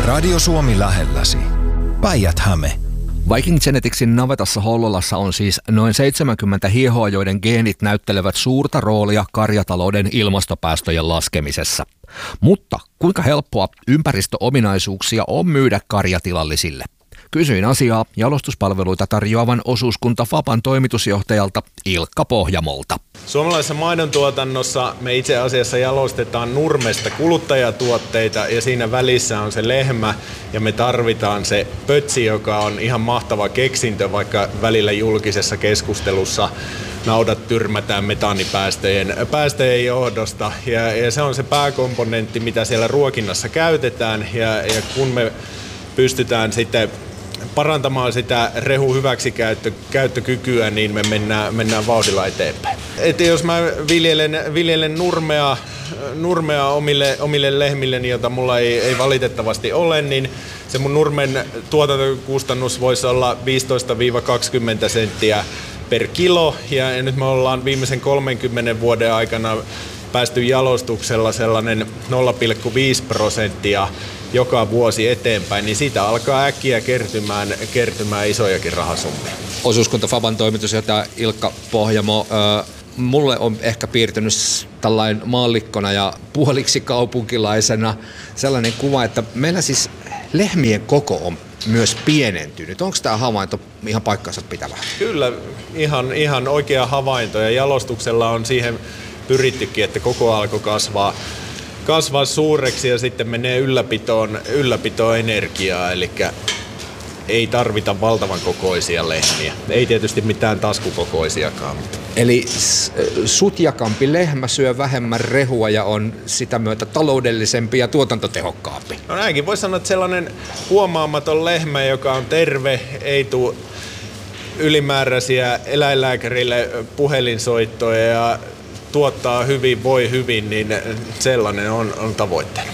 Radio Suomi lähelläsi. Päijät-Häme. Viking Geneticsin navetassa Hollolassa on siis noin 70 hiehoa, joiden geenit näyttelevät suurta roolia karjatalouden ilmastopäästöjen laskemisessa. Mutta kuinka helppoa ympäristöominaisuuksia on myydä karjatilallisille? Kysyin asiaa jalostuspalveluita tarjoavan osuuskunta Faban toimitusjohtajalta Ilkka Pohjamolta. Suomalaisessa maidontuotannossa me itse asiassa jalostetaan nurmesta kuluttajatuotteita ja siinä välissä on se lehmä ja me tarvitaan se pötsi, joka on ihan mahtava keksintö, vaikka välillä julkisessa keskustelussa naudat tyrmätään metaanipäästöjen johdosta ja se on se pääkomponentti, mitä siellä ruokinnassa käytetään ja kun me pystytään sitten parantamaan sitä rehun hyväksikäyttökykyä, niin me mennään vauhdilla eteenpäin. Et jos mä viljelen nurmea omille lehmilleni, jota mulla ei valitettavasti ole, niin se mun nurmen tuotantokustannus voisi olla 15-20 senttiä per kilo. Ja nyt me ollaan viimeisen 30 vuoden aikana päästy jalostuksella sellainen 0,5% joka vuosi eteenpäin, niin siitä alkaa äkkiä kertymään isojakin rahasummia. Osuuskunta Faban toimitusjohtaja Ilkka Pohjamo, mulle on ehkä piirtynyt tällainen maallikkona ja puoliksi kaupunkilaisena sellainen kuva, että meillä siis lehmien koko on myös pienentynyt. Onko tämä havainto ihan paikkansa pitävä? Kyllä, ihan oikea havainto ja jalostuksella on siihen pyrittykin, että koko alkoi kasvaa suureksi ja sitten menee ylläpitoon energiaa, eli ei tarvita valtavan kokoisia lehmiä. Ei tietysti mitään taskukokoisiakaan. Eli sutjakampi lehmä syö vähemmän rehua ja on sitä myötä taloudellisempi ja tuotantotehokkaampi. No näinkin voi sanoa, että sellainen huomaamaton lehmä, joka on terve, ei tule ylimääräisiä eläinlääkärille puhelinsoittoja ja tuottaa hyvin, voi hyvin, niin sellainen on tavoitteena.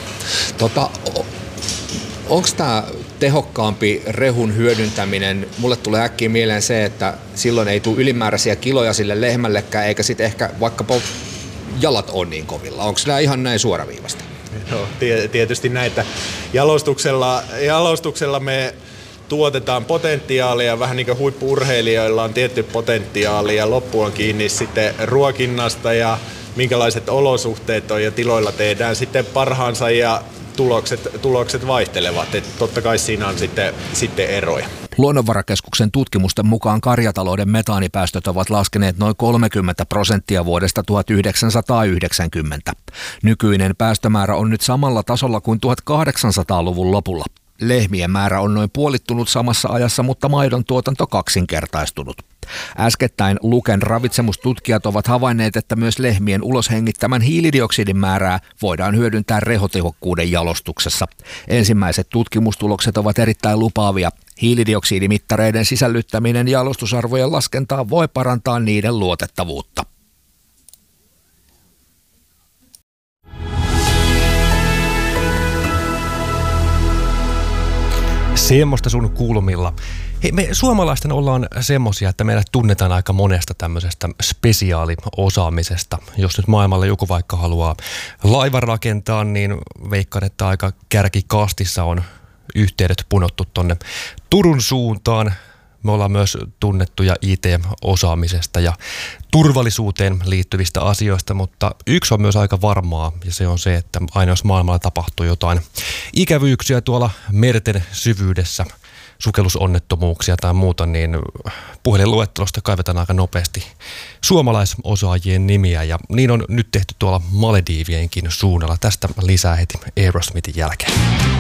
Onko tämä tehokkaampi rehun hyödyntäminen? Mulle tulee äkkiä mieleen se, että silloin ei tule ylimääräisiä kiloja sille lehmällekään, eikä sitten ehkä vaikkapa jalat ole niin kovilla. Onko nämä ihan näin suoraviivasta? No, tietysti näitä. Jalostuksella me tuotetaan potentiaalia, vähän niin kuin huippu-urheilijoilla on tietty potentiaali ja loppu on kiinni sitten ruokinnasta ja minkälaiset olosuhteet on ja tiloilla tehdään sitten parhaansa ja tulokset vaihtelevat. Et totta kai siinä on sitten eroja. Luonnonvarakeskuksen tutkimusten mukaan karjatalouden metaanipäästöt ovat laskeneet noin 30% vuodesta 1990. Nykyinen päästömäärä on nyt samalla tasolla kuin 1800-luvun lopulla. Lehmien määrä on noin puolittunut samassa ajassa, mutta maidon tuotanto kaksinkertaistunut. Äskettäin Luken ravitsemustutkijat ovat havainneet, että myös lehmien uloshengittämän hiilidioksidin määrää voidaan hyödyntää rehotehokkuuden jalostuksessa. Ensimmäiset tutkimustulokset ovat erittäin lupaavia. Hiilidioksidimittareiden sisällyttäminen jalostusarvojen laskentaan voi parantaa niiden luotettavuutta. Semmoista sun kulmilla. Hei, me suomalaisten ollaan semmosia, että meidät tunnetaan aika monesta tämmöisestä spesiaaliosaamisesta. Jos nyt maailmalla joku vaikka haluaa laivan rakentaa, niin veikkaan, että aika kärkikastissa on yhteydet punottu tonne Turun suuntaan. Me ollaan myös tunnettuja IT-osaamisesta ja turvallisuuteen liittyvistä asioista, mutta yksi on myös aika varmaa ja se on se, että aina jos maailmalla tapahtuu jotain ikävyyksiä tuolla merten syvyydessä, sukellusonnettomuuksia tai muuta, niin puhelinluettelosta kaivetaan aika nopeasti suomalaisosaajien nimiä ja niin on nyt tehty tuolla Malediivienkin suunnalla. Tästä lisää heti Aerosmithin jälkeen.